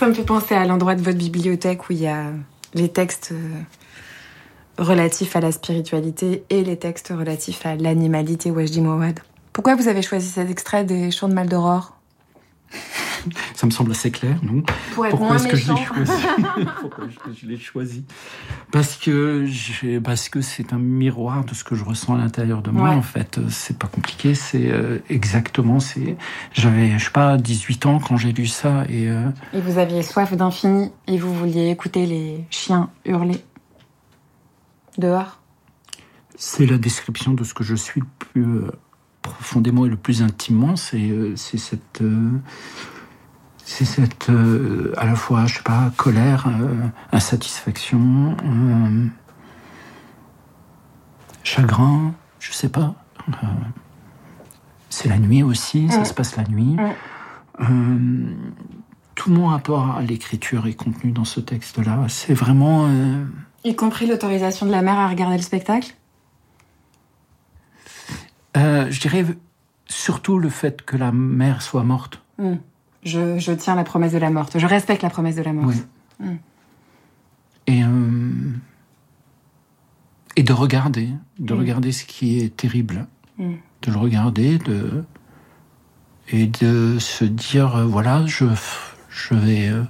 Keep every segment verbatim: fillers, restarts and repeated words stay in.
Ça me fait penser à l'endroit de votre bibliothèque où il y a les textes relatifs à la spiritualité et les textes relatifs à l'animalité, Wajdi Mouawad. Pourquoi vous avez choisi cet extrait des Chants de Mal d'Aurore ? Ça me semble assez clair, non ? Pour être Pourquoi moins est-ce que méchant. je l'ai choisi ? Pourquoi est-ce que je l'ai choisi ? Parce que j'ai, parce que c'est un miroir de ce que je ressens à l'intérieur de moi. Ouais. En fait, c'est pas compliqué. C'est euh, exactement. C'est. J'avais, je sais pas, dix-huit ans quand j'ai lu ça et. Euh... Et vous aviez soif d'infini et vous vouliez écouter les chiens hurler dehors. C'est la description de ce que je suis le plus euh, profondément et le plus intimement. C'est, euh, c'est cette. Euh... C'est cette, euh, à la fois, je sais pas, colère, euh, insatisfaction, euh, chagrin, je sais pas. Euh, c'est la nuit aussi, mmh. ça se passe la nuit. Mmh. Euh, tout mon rapport à l'écriture est contenu dans ce texte-là. C'est vraiment... Euh... Y compris l'autorisation de la mère à regarder le spectacle ? euh, Je dirais surtout le fait que la mère soit morte. Mmh. Je, je tiens la promesse de la morte. Je respecte la promesse de la morte. Oui. Mm. Et, euh, et de regarder, de mm. regarder ce qui est terrible. Mm. De le regarder, de, et de se dire, euh, voilà, je, je, vais, euh,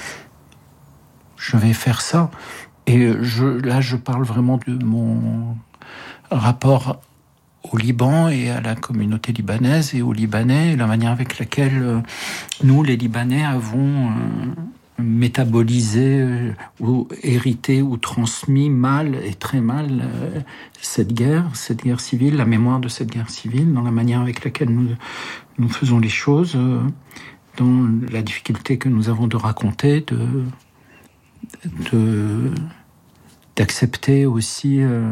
je vais faire ça. Et je, là, je parle vraiment de mon rapport au Liban et à la communauté libanaise et aux Libanais, et la manière avec laquelle euh, nous, les Libanais, avons euh, métabolisé euh, ou hérité ou transmis mal et très mal euh, cette guerre, cette guerre civile, la mémoire de cette guerre civile, dans la manière avec laquelle nous, nous faisons les choses, euh, dans la difficulté que nous avons de raconter, de, de d'accepter aussi... Euh,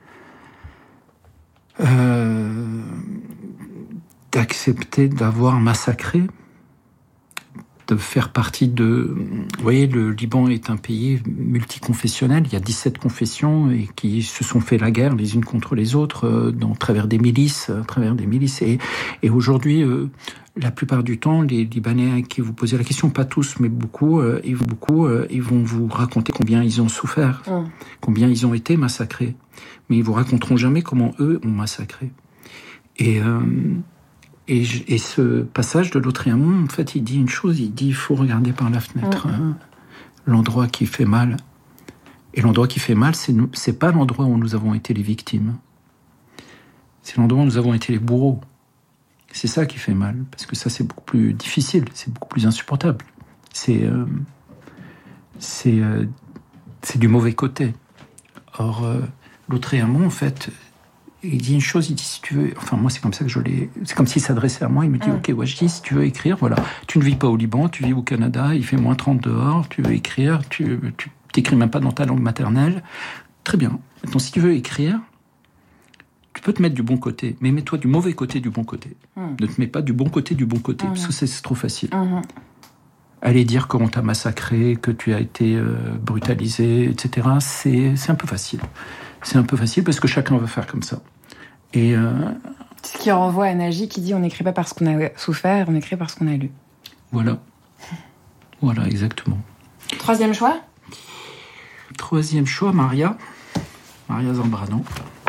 Euh, d'accepter d'avoir massacré, de faire partie de... Vous voyez, le Liban est un pays multiconfessionnel, il y a dix-sept confessions et qui se sont fait la guerre les unes contre les autres euh, dans, à travers des milices, à travers des milices. Et, et aujourd'hui, euh, la plupart du temps, les Libanais à qui vous posez la question, pas tous, mais beaucoup, euh, ils, vont, beaucoup euh, ils vont vous raconter combien ils ont souffert, mmh. combien ils ont été massacrés. Mais ils vous raconteront jamais comment eux ont massacré. Et, euh, et, et ce passage de Lautréamont, en fait, il dit une chose, il dit il faut regarder par la fenêtre mmh. hein, l'endroit qui fait mal. Et l'endroit qui fait mal, c'est, nous, c'est pas l'endroit où nous avons été les victimes. C'est l'endroit où nous avons été les bourreaux. C'est ça qui fait mal, parce que ça, c'est beaucoup plus difficile, c'est beaucoup plus insupportable. C'est, euh, c'est, euh, c'est du mauvais côté. Or... Euh, Lautréamont, en fait, il dit une chose, il dit, si tu veux... Enfin, moi, c'est comme ça que je l'ai... C'est comme s'il s'adressait à moi, il me dit, mmh. ok, Wajdi, si tu veux écrire, voilà, tu ne vis pas au Liban, tu vis au Canada, il fait moins trente dehors, tu veux écrire, tu t'écris même pas dans ta langue maternelle. Très bien. Maintenant, si tu veux écrire, tu peux te mettre du bon côté, mais mets-toi du mauvais côté du bon côté. Mmh. Ne te mets pas du bon côté du bon côté, mmh. parce que c'est, c'est trop facile. Mmh. Aller dire qu'on t'a massacré, que tu as été euh, brutalisé, et cetera, c'est, c'est un peu facile. C'est un peu facile parce que chacun veut faire comme ça. Et euh... Ce qui renvoie à Naji qui dit on n'écrit pas parce qu'on a souffert, on écrit parce qu'on a lu. Voilà. Voilà, exactement. Troisième choix ? Troisième choix, Maria. Maria Zambrano.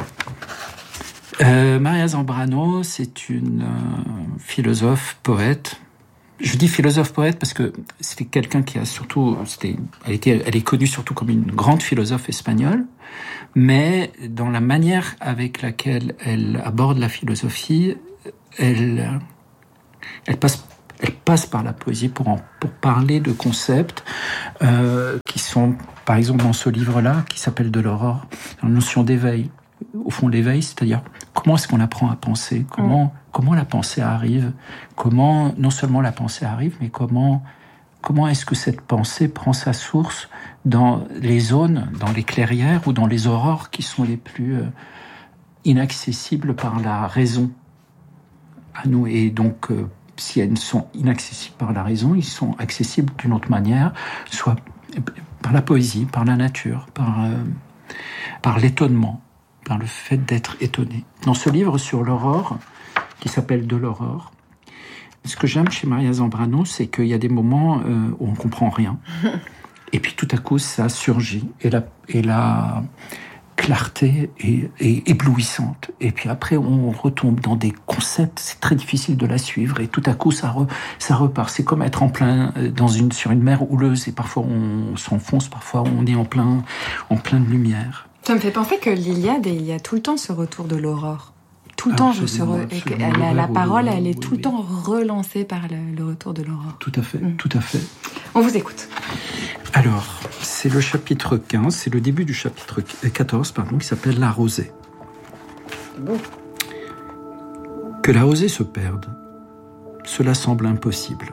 Euh, Maria Zambrano, c'est une euh, philosophe, poète. Je dis philosophe-poète parce que c'était quelqu'un qui a surtout... C'était, elle, était, elle est connue surtout comme une grande philosophe espagnole, mais dans la manière avec laquelle elle aborde la philosophie, elle, elle, passe, elle passe par la poésie pour, en, pour parler de concepts euh, qui sont, par exemple, dans ce livre-là, qui s'appelle De l'aurore, la notion d'éveil. Au fond, l'éveil, c'est-à-dire comment est-ce qu'on apprend à penser, comment, mmh. comment la pensée arrive, comment non seulement la pensée arrive, mais comment, comment est-ce que cette pensée prend sa source dans les zones, dans les clairières ou dans les aurores qui sont les plus euh, inaccessibles par la raison à nous. Et donc, euh, si elles sont inaccessibles par la raison, ils sont accessibles d'une autre manière, soit par la poésie, par la nature, par, euh, par l'étonnement, par le fait d'être étonné. Dans ce livre sur l'aurore, qui s'appelle De l'aurore, Ce que j'aime chez Maria Zambrano, c'est qu'il y a des moments euh, où on comprend rien. Et puis tout à coup, ça surgit. Et la, et la clarté est, est éblouissante. Et puis après, on retombe dans des concepts, c'est très difficile de la suivre. Et tout à coup, ça, re, ça repart. C'est comme être en plein dans une, sur une mer houleuse. Et parfois, on s'enfonce, parfois, on est en plein, en pleine lumière. Ça me fait penser que l'Iliade, il y a tout le temps ce retour de l'aurore. Tout le temps, je se re... la, la parole, elle est tout oui, le temps relancée par le, le retour de l'aurore. Tout à fait, mmh. tout à fait. On vous écoute. Alors, c'est le chapitre quinze, c'est le début du chapitre quatorze, pardon, qui s'appelle La rosée. Bon. Que la rosée se perde, cela semble impossible.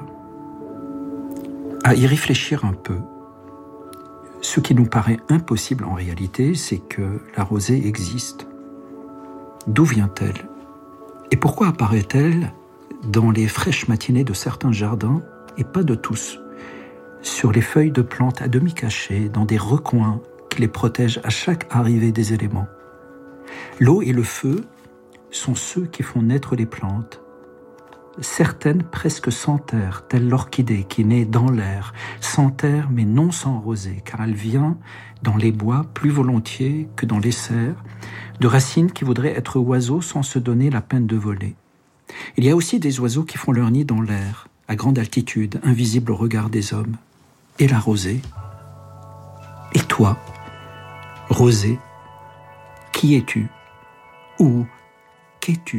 À y réfléchir un peu, ce qui nous paraît impossible en réalité, c'est que la rosée existe. D'où vient-elle ? Et pourquoi apparaît-elle dans les fraîches matinées de certains jardins, et pas de tous, sur les feuilles de plantes à demi cachées, dans des recoins qui les protègent à chaque arrivée des éléments ? L'eau et le feu sont ceux qui font naître les plantes. Certaines presque sans terre, telle l'orchidée qui naît dans l'air, sans terre mais non sans rosée, car elle vient dans les bois plus volontiers que dans les serres, de racines qui voudraient être oiseaux sans se donner la peine de voler. Il y a aussi des oiseaux qui font leur nid dans l'air, à grande altitude, invisibles au regard des hommes. Et la rosée ? Et toi, rosée, qui es-tu ? Ou qu'es-tu ?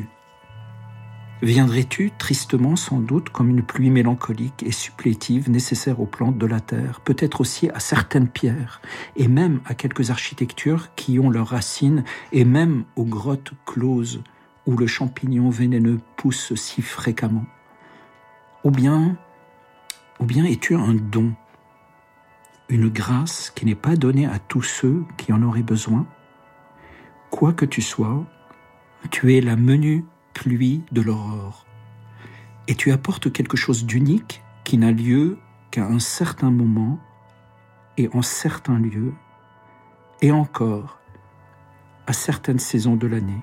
Viendrais-tu tristement sans doute comme une pluie mélancolique et supplétive nécessaire aux plantes de la terre, peut-être aussi à certaines pierres, et même à quelques architectures qui ont leurs racines, et même aux grottes closes où le champignon vénéneux pousse si fréquemment ? Ou bien, ou bien es-tu un don, une grâce qui n'est pas donnée à tous ceux qui en auraient besoin ? Quoi que tu sois, tu es la menue pluie de l'aurore. Et tu apportes quelque chose d'unique qui n'a lieu qu'à un certain moment et en certains lieux, et encore à certaines saisons de l'année.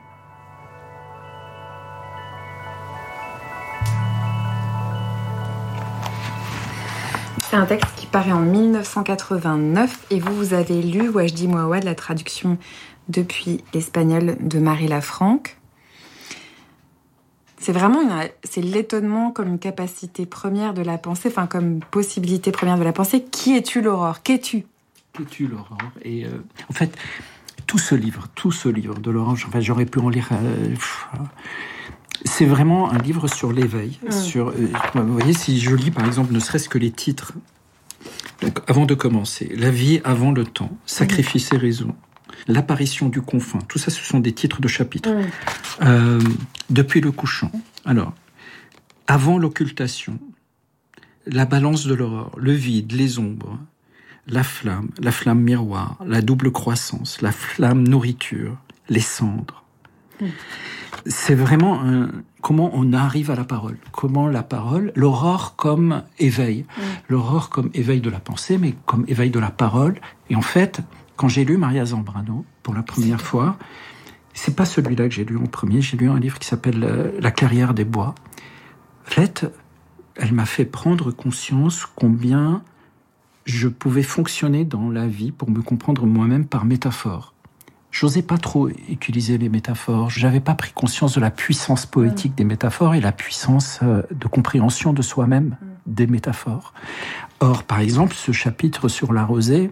C'est un texte qui paraît en dix-neuf cent quatre-vingt-neuf et vous, vous avez lu Wajdi Mouawad, la traduction depuis l'espagnol de Marie Lafranc. C'est vraiment une, c'est l'étonnement comme une capacité première de la pensée, enfin comme possibilité première de la pensée. Qui es-tu, l'aurore ? Qu'es-tu ? Qu'es-tu, l'aurore ? Et euh, en fait, tout ce livre, tout ce livre de Laurent, enfin, j'aurais pu en lire. Euh, pff, c'est vraiment un livre sur l'éveil. Mmh. Sur, euh, vous voyez, si je lis par exemple, ne serait-ce que les titres. Donc, avant de commencer, La vie avant le temps, Sacrifice et raison. L'apparition du confin, tout ça, ce sont des titres de chapitres. Mmh. Euh, depuis le couchant, alors, avant l'occultation, la balance de l'aurore, le vide, les ombres, la flamme, la flamme miroir, la double croissance, la flamme nourriture, les cendres. Mmh. C'est vraiment un, comment on arrive à la parole. Comment la parole, l'aurore comme éveil. Mmh. L'aurore comme éveil de la pensée, mais comme éveil de la parole. Et en fait, quand j'ai lu Maria Zambrano, pour la première fois, c'est pas celui-là que j'ai lu en premier, j'ai lu un livre qui s'appelle La clairière des bois. En fait, elle m'a fait prendre conscience combien je pouvais fonctionner dans la vie pour me comprendre moi-même par métaphore. J'osais pas trop utiliser les métaphores, j'avais pas pris conscience de la puissance poétique des métaphores et la puissance de compréhension de soi-même des métaphores. Or, par exemple, ce chapitre sur la rosée,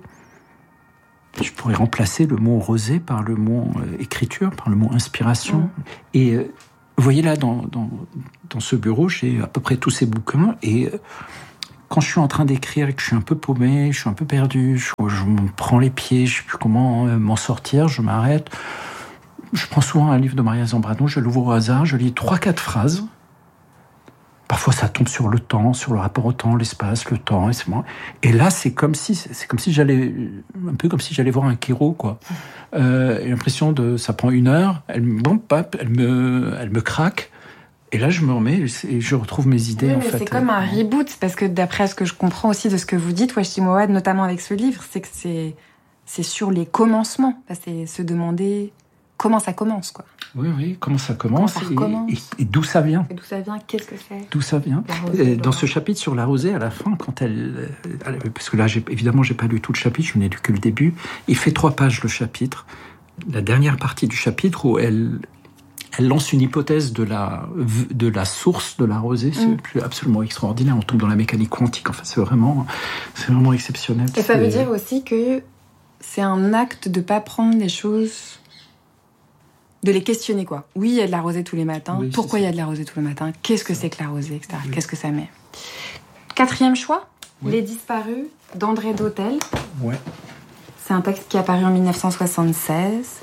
je pourrais remplacer le mot rosée par le mot euh, écriture, par le mot inspiration. Mmh. Et euh, vous voyez là, dans, dans, dans ce bureau, j'ai à peu près tous ces bouquins. Et euh, quand je suis en train d'écrire et que je suis un peu paumé, je suis un peu perdu, je, je me prends les pieds, je ne sais plus comment euh, m'en sortir, je m'arrête. Je prends souvent un livre de Maria Zambrano, je l'ouvre au hasard, je lis trois, quatre phrases. Parfois, ça tombe sur le temps, sur le rapport au temps, l'espace, le temps, et c'est moi. Et là, c'est comme si, c'est comme si j'allais, un peu comme si j'allais voir un kéro, quoi. Euh, j'ai l'impression de, ça prend une heure, elle me, bon, pap, elle me, elle me craque, et là, je me remets et je retrouve mes idées, oui, en mais fait. C'est comme un reboot, parce que d'après ce que je comprends aussi de ce que vous dites, Wajdi Mouawad, notamment avec ce livre, c'est que c'est, c'est sur les commencements. C'est se demander comment ça commence, quoi. Oui, oui, comment ça commence, comment ça et, recommence. et, et d'où ça vient. Et d'où ça vient, qu'est-ce que c'est. D'où ça vient. Et dans ce chapitre sur la rosée, à la fin, quand elle... Parce que là, j'ai, évidemment, j'ai pas lu tout le chapitre, je n'ai lu que le début. Il fait trois pages, le chapitre. La dernière partie du chapitre où elle... Elle lance une hypothèse de la, de la source de la rosée, c'est mm. absolument extraordinaire. On tombe dans la mécanique quantique, enfin, c'est vraiment, c'est vraiment exceptionnel. Et ça c'est... veut dire aussi que c'est un acte de ne pas prendre les choses, de les questionner, quoi. Oui, il y a de la rosée tous les matins. Oui, pourquoi il y a de la rosée tous les matins? Qu'est-ce que c'est que la rosée, et cetera. Oui. Qu'est-ce que ça met? Quatrième choix, oui. Les disparus d'André Dhôtel. Ouais. C'est un texte qui est apparu en dix-neuf cent soixante-seize.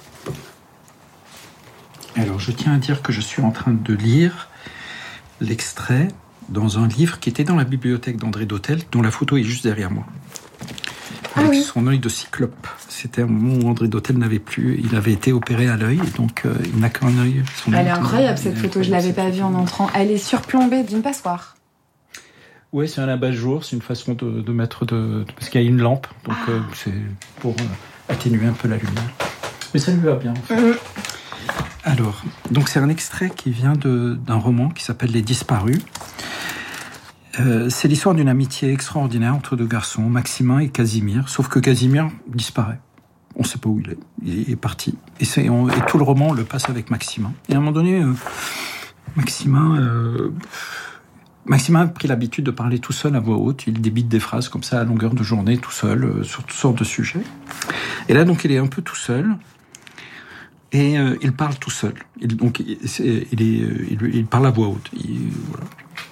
Alors, je tiens à dire que je suis en train de lire l'extrait dans un livre qui était dans la bibliothèque d'André Dhôtel, dont la photo est juste derrière moi. Avec ah oui. son œil de cyclope. C'était un moment où André Dhôtel n'avait plus... Il avait été opéré à l'œil, donc euh, il n'a qu'un œil. Elle est incroyable, cette photo. Je ne l'avais pas vue en entrant. Elle est surplombée d'une passoire. Oui, c'est un abat-jour. C'est une façon de, de mettre... De, parce qu'il y a une lampe, donc ah. euh, c'est pour euh, atténuer un peu la lumière. Mais ça lui va bien, en fait. Mmh. Alors, donc c'est un extrait qui vient de, d'un roman qui s'appelle Les Disparus. Euh, c'est l'histoire d'une amitié extraordinaire entre deux garçons, Maximin et Casimir, sauf que Casimir disparaît. On ne sait pas où il est. Il est parti. Et, c'est, on, et tout le roman, on le passe avec Maximin. Et à un moment donné, euh, Maximin, euh, Maximin a pris l'habitude de parler tout seul à voix haute. Il débite des phrases comme ça à longueur de journée, tout seul, euh, sur toutes sortes de sujets. Et là, donc, il est un peu tout seul. Et euh, il parle tout seul. Il, donc, il, c'est, il, est, il, il parle à voix haute. Il, voilà.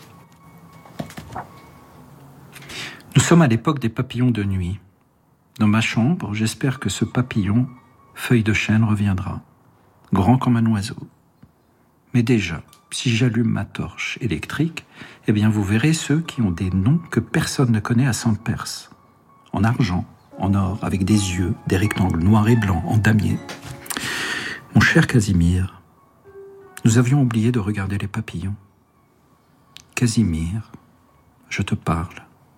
Nous sommes à l'époque des papillons de nuit. Dans ma chambre, j'espère que ce papillon, feuille de chêne, reviendra, grand comme un oiseau. Mais déjà, si j'allume ma torche électrique, eh bien vous verrez ceux qui ont des noms que personne ne connaît à Saint-Perse. En argent, en or, avec des yeux, des rectangles noirs et blancs, en damier. Mon cher Casimir, nous avions oublié de regarder les papillons. Casimir, je te parle.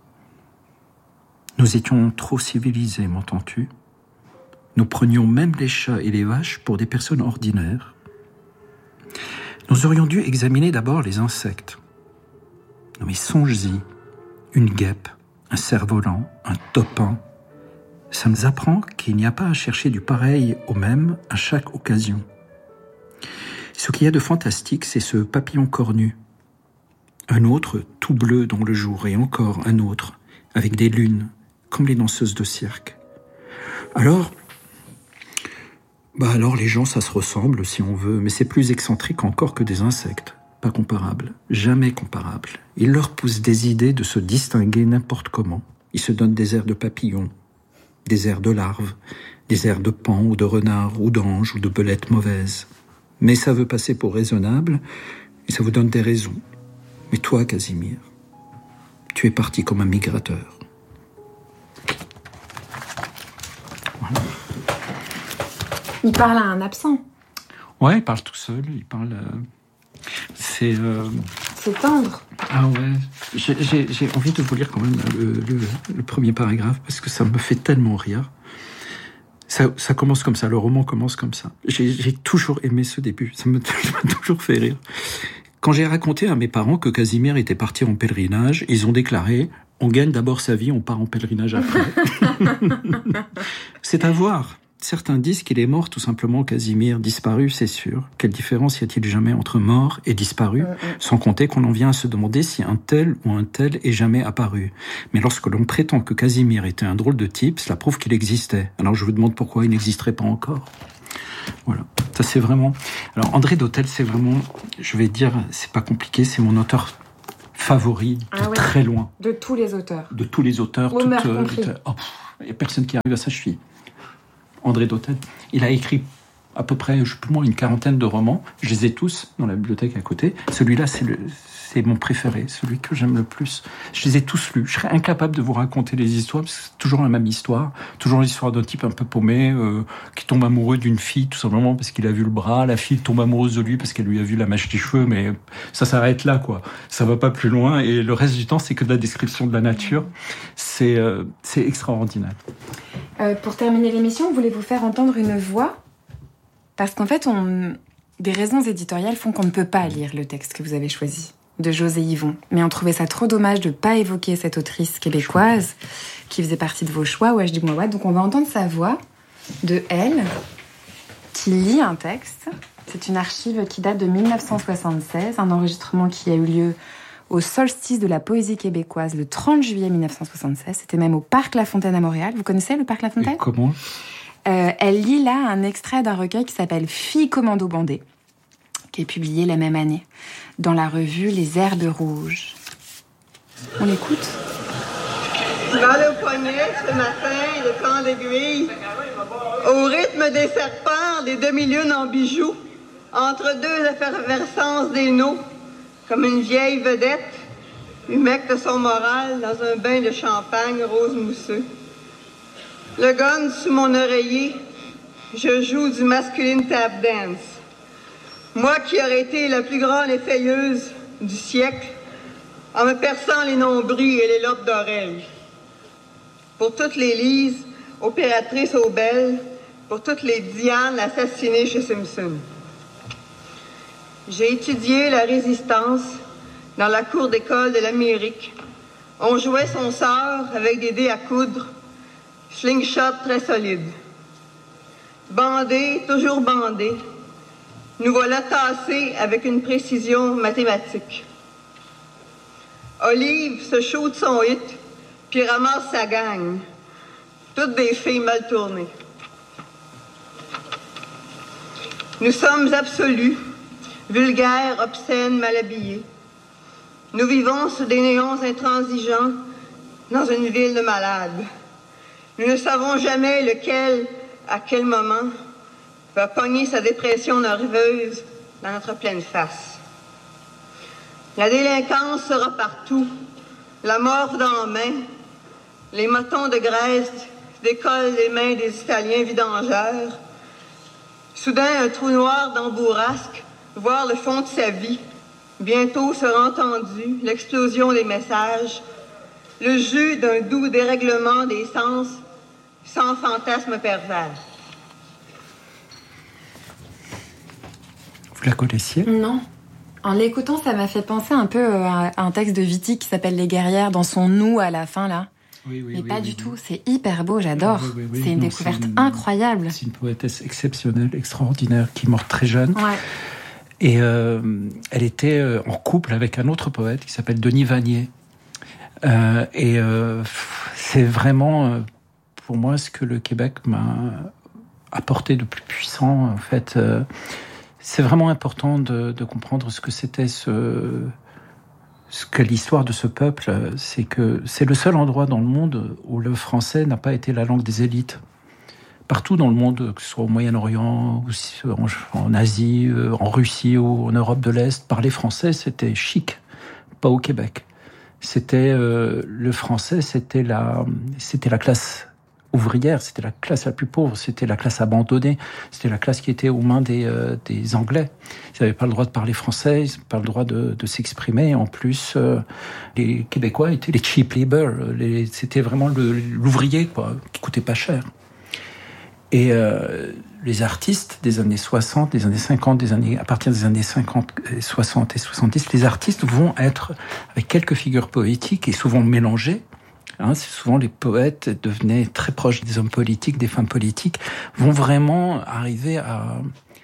Nous étions trop civilisés, m'entends-tu? Nous prenions même les chats et les vaches pour des personnes ordinaires. Nous aurions dû examiner d'abord les insectes. Non mais songe-y, une guêpe, un cerf-volant, un topin. Ça nous apprend qu'il n'y a pas à chercher du pareil au même à chaque occasion. Ce qu'il y a de fantastique, c'est ce papillon cornu. Un autre, tout bleu dans le jour, et encore un autre, avec des lunes, comme les danseuses de cirque. Alors, bah alors les gens, ça se ressemble si on veut, mais c'est plus excentrique encore que des insectes. Pas comparable, jamais comparable. Il leur pousse des idées de se distinguer n'importe comment. Ils se donnent des airs de papillons, des airs de larves, des airs de paon ou de renard ou d'ange ou de belette mauvaise. Mais ça veut passer pour raisonnable et ça vous donne des raisons. Mais toi, Casimir, tu es parti comme un migrateur. Voilà. Il parle à un absent. Ouais, il parle tout seul, il parle... Euh... C'est... Euh... C'est tendre. Ah ouais, j'ai, j'ai, j'ai envie de vous lire quand même le, le, le premier paragraphe parce que ça me fait tellement rire. Ça, ça commence comme ça, le roman commence comme ça. J'ai, j'ai toujours aimé ce début, ça m'a, ça m'a toujours fait rire. Quand j'ai raconté à mes parents que Casimir était parti en pèlerinage, ils ont déclaré « On gagne d'abord sa vie, on part en pèlerinage après. » C'est à voir. Certains disent qu'il est mort tout simplement, Casimir, disparu, c'est sûr. Quelle différence y a-t-il jamais entre mort et disparu, euh, euh. sans compter qu'on en vient à se demander si un tel ou un tel est jamais apparu. Mais lorsque l'on prétend que Casimir était un drôle de type, cela prouve qu'il existait. Alors je vous demande pourquoi il n'existerait pas encore. Voilà, ça c'est vraiment... Alors André Dhôtel, c'est vraiment, je vais dire, c'est pas compliqué, c'est mon auteur favori de ah ouais. très loin. De tous les auteurs. De tous les auteurs. Homer toute, compris. Euh, oh, il n'y a personne qui arrive à sa cheville. André Dhôtel, il a écrit à peu près, je sais plus moi, une quarantaine de romans. Je les ai tous dans la bibliothèque à côté. Celui-là, c'est, le, c'est mon préféré, celui que j'aime le plus. Je les ai tous lus. Je serais incapable de vous raconter les histoires, parce que c'est toujours la même histoire. Toujours l'histoire d'un type un peu paumé, euh, qui tombe amoureux d'une fille, tout simplement parce qu'il a vu le bras. La fille tombe amoureuse de lui parce qu'elle lui a vu la mèche des cheveux, mais ça s'arrête là, quoi. Ça va pas plus loin. Et le reste du temps, c'est que de la description de la nature. C'est, euh, c'est extraordinaire. Euh, pour terminer l'émission, voulez-vous faire entendre une voix ? Parce qu'en fait, on... des raisons éditoriales font qu'on ne peut pas lire le texte que vous avez choisi, de José Yvon. Mais on trouvait ça trop dommage de ne pas évoquer cette autrice québécoise qui faisait partie de vos choix, Wajdi Mouawad. Donc on va entendre sa voix de elle, qui lit un texte. C'est une archive qui date de dix-neuf cent soixante-seize, un enregistrement qui a eu lieu au solstice de la poésie québécoise le trente juillet dix-neuf cent soixante-seize. C'était même au Parc La Fontaine à Montréal. Vous connaissez le Parc La Fontaine ? Et comment ? euh, Elle lit là un extrait d'un recueil qui s'appelle « Filles commando bandées », qui est publié la même année dans la revue Les Herbes Rouges. On l'écoute ? Mal au poignet ce matin, le camp d'aiguille, au rythme des serpents, des demi-lunes en bijoux, entre deux effervescences d'énaux, comme une vieille vedette, humecte son moral dans un bain de champagne rose mousseux. Le gun sous mon oreiller, je joue du masculine tap dance. Moi qui aurais été la plus grande effeuilleuse du siècle, en me perçant les nombrils et les lobes d'oreilles. Pour toutes les Lises, opératrices aux belles, pour toutes les Diane assassinées chez Simpson. J'ai étudié la résistance dans la cour d'école de l'Amérique. On jouait son sort avec des dés à coudre, slingshot très solide. Bandés, toujours bandés, nous voilà tassés avec une précision mathématique. Olive se shoot son hit, puis ramasse sa gang. Toutes des filles mal tournées. Nous sommes absolus, vulgaires, obscènes, mal habillés. Nous vivons sous des néons intransigeants dans une ville de malades. Nous ne savons jamais lequel, à quel moment, va pogner sa dépression nerveuse dans notre pleine face. La délinquance sera partout, la mort dans la main, les motons de graisse décollent les mains des Italiens vidangeurs. Soudain, un trou noir dans Bourrasque, voir le fond de sa vie. Bientôt sera entendu l'explosion des messages, le jus d'un doux dérèglement des sens, sans fantasme pervers. Vous la connaissiez ? Non. En l'écoutant, ça m'a fait penser un peu à un texte de Wittig qui s'appelle Les Guerrières, dans son nous à la fin, là. Oui, oui, Mais oui, pas oui, du oui. tout. C'est hyper beau, j'adore. Oui, oui, oui. C'est une Non, découverte c'est une- incroyable. C'est une poétesse exceptionnelle, extraordinaire, qui est morte très jeune. Ouais. Et euh, elle était euh, en couple avec un autre poète qui s'appelle Denis Vanier. Euh, et euh, c'est vraiment, euh, pour moi, ce que le Québec m'a apporté de plus puissant. En fait, euh, c'est vraiment important de, de comprendre ce que c'était ce, ce que l'histoire de ce peuple. C'est que c'est le seul endroit dans le monde où le français n'a pas été la langue des élites. Partout dans le monde, que ce soit au Moyen-Orient, ou en Asie, en Russie ou en Europe de l'Est, parler français, c'était chic, pas au Québec. C'était euh, le français, c'était la, c'était la classe ouvrière, c'était la classe la plus pauvre, c'était la classe abandonnée, c'était la classe qui était aux mains des, euh, des Anglais. Ils n'avaient pas le droit de parler français, ils n'avaient pas le droit de, de s'exprimer. En plus, euh, les Québécois étaient les cheap labor, les, c'était vraiment le, l'ouvrier, quoi, qui coûtait pas cher. Et euh, les artistes des années soixante, des années cinquante, des années, à partir des années cinquante, soixante et soixante-dix, les artistes vont être avec quelques figures poétiques et souvent mélangées. Hein, c'est souvent les poètes devenaient très proches des hommes politiques, des femmes politiques, vont vraiment arriver à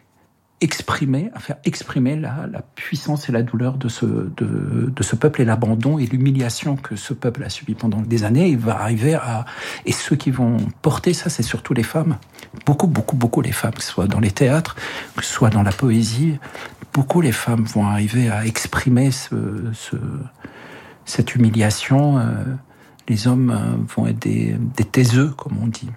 exprimer, à faire exprimer la, la puissance et la douleur de ce, de, de ce peuple et l'abandon et l'humiliation que ce peuple a subi pendant des années. Il va arriver à, et ceux qui vont porter ça, c'est surtout les femmes. Beaucoup, beaucoup, beaucoup les femmes, que ce soit dans les théâtres, que ce soit dans la poésie. Beaucoup les femmes vont arriver à exprimer ce, ce, cette humiliation. Les hommes vont être des, des taiseux, comme on dit.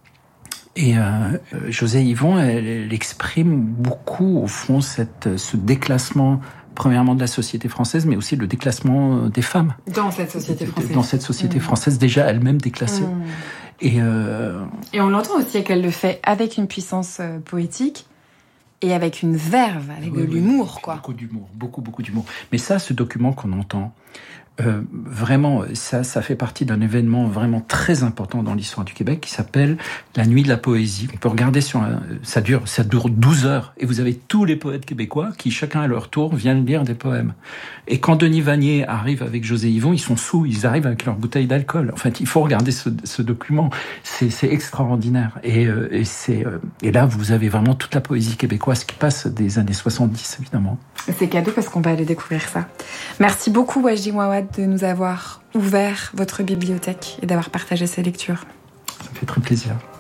Et euh, José Yvon, elle, elle exprime beaucoup, au fond, cette, ce déclassement, premièrement de la société française, mais aussi le déclassement des femmes. Dans cette société française. Dans cette société mmh. française, déjà elle-même déclassée. Mmh. Et, euh... et on l'entend aussi qu'elle le fait avec une puissance euh, poétique et avec une verve, avec oui, de oui, l'humour, quoi. Beaucoup d'humour, beaucoup, beaucoup d'humour. Mais ça, ce document qu'on entend, euh, vraiment, ça, ça fait partie d'un événement vraiment très important dans l'histoire du Québec qui s'appelle la Nuit de la Poésie. On peut regarder sur un, ça dure, ça dure douze heures et vous avez tous les poètes québécois qui, chacun à leur tour, viennent lire des poèmes. Et quand Denis Vanier arrive avec José Yvon, ils sont sous, ils arrivent avec leur bouteille d'alcool. En fait, il faut regarder ce, ce document. C'est, c'est extraordinaire. Et, euh, et c'est, euh, et là, vous avez vraiment toute la poésie québécoise qui passe des années soixante-dix, évidemment. C'est cadeau parce qu'on va aller découvrir ça. Merci beaucoup, Wajdi Mouawad, de nous avoir ouvert votre bibliothèque et d'avoir partagé ces lectures. Ça me fait très plaisir.